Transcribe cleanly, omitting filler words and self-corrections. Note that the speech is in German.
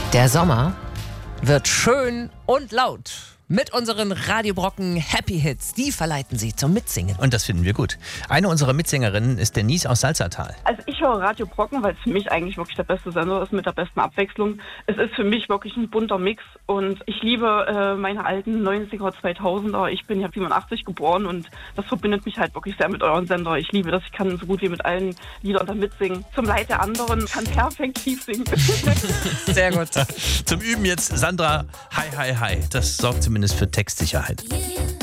Der Sommer wird schön und laut. Mit unseren Radiobrocken Happy Hits. Die verleiten Sie zum Mitsingen. Und das finden wir gut. Eine unserer Mitsängerinnen ist Denise aus Salzertal. Also ich höre Radio Brocken, weil es für mich eigentlich wirklich der beste Sender ist mit der besten Abwechslung. Es ist für mich wirklich ein bunter Mix und ich liebe meine alten 90er, 2000er. Ich bin ja 87 geboren und das verbindet mich halt wirklich sehr mit euren Sender. Ich liebe das, ich kann so gut wie mit allen Liedern da mitsingen. Zum Leid der anderen kann perfekt tief singen. Sehr gut. Zum Üben jetzt Sandra, hi, hi, hi. Das sorgt zumindest für Textsicherheit.